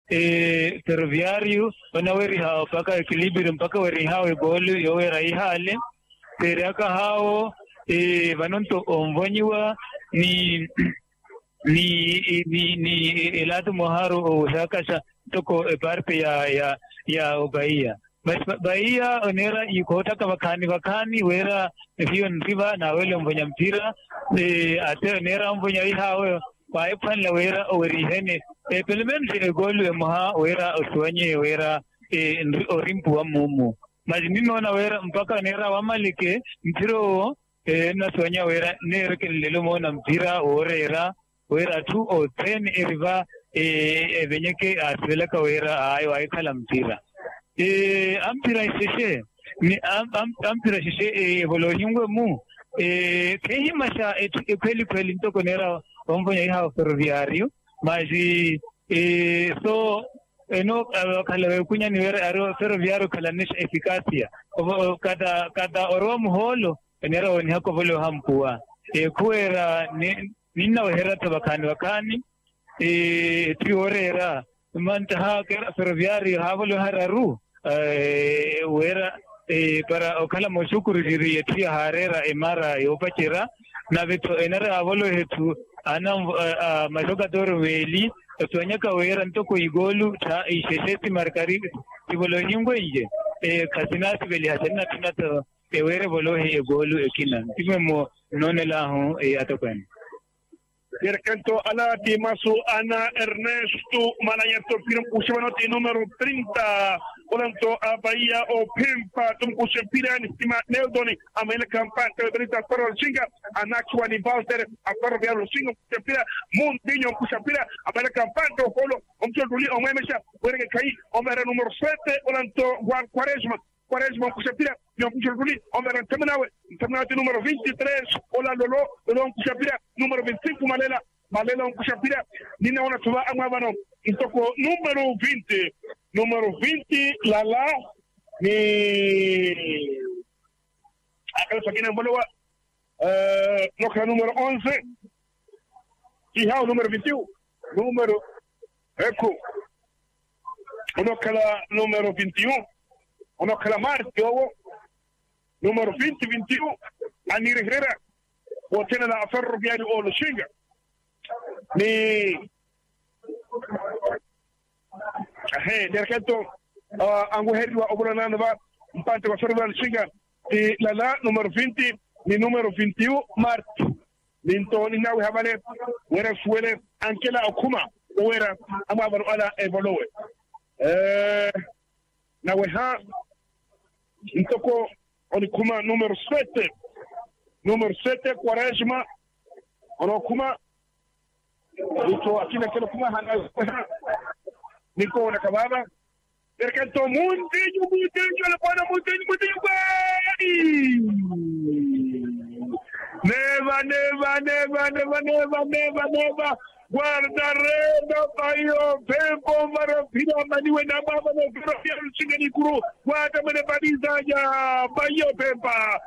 ferroviário ona weri hao paka equilíbrio mpaka weri hao golu yo wera ihale teraka hao vanonto omvonyiwa ni elatu moharo osakasha toko parte ya Bahia. Mas Bahia onera ikota vakani wera hiyo nriva na wele mvonya mpira ate onera mvonya ihawe paiphan la wera oweri hene pelemen golu moha wera oswanye wera orimpu wa mumu mas mimi ona wera mpaka nera wamalike mpiro na swanya wera nera kelelo mona mpira orera wera 2 or 10 eriva venyeke atweleka wera ayo aikala mpira ampira ishe ni ampira shishe evoluhingwe mu kehi masha kweli ntoko nera omvonya iha ferroviario maji so no kala kunya ni wera aro ferroviario kala nish eficacia kada orom holo nera oni hako volo hampua kuera ninna wera tabakani triorera mantaha kera ferroviario havolo hararu wera para okala moshukuru jiri yetia harera emara yopachira na veto enara avolo hetu ana majoga doro weli tuanyaka wera ntoko igolu ta ishesheti markari ibolo nyingwe nje kasinasi veli hasana tunata were bolo he igolu ekina timemo nonela ho atokani Cercanto alla Timasu Ana Ernesto Malayato Pirum Usmanoti numero 30 Olanto a Bahia o Pimpa Tumkusha Piran Stima Neldoni Amela Campante 30 Farol Singa Anaxwani Balter a Farol Singa Pira Montinho Kusapira Amela Campante o Polo Omtuli Omemesha Were Kai Omera numero 7 Olanto Juan Quaresma Kusapira não Kusapira Omera Terminal número 23 Ola Lolo Kusapira número 25 Malela Kusapira Nina Ona Tuva Amavano Intoko número 20 Lala ni acá aquí en Bolívar Noja número 11 Quijao número 21 número Eco Onokala número 21 Onokala Martio número 21 Anir Herrera Botena la Ferroviario o Lushinga ni de repente Anguherio Obrananda va un parte va Ferroviario Lushinga y la número 20 ni número 21 Mart Linto ni nawe habale wera suele ankela okuma wera amabaro ala evoluwe nawe ha intoko onikuma número 7 Quaresma onokuma ito akina kila kuma hana niko na kababa perkanto mundinho la pana mundinho Neva guarda reda paio tempo marafina maniwe na baba no ferroviario Lushinga kuru guarda mene baliza ya paio pempa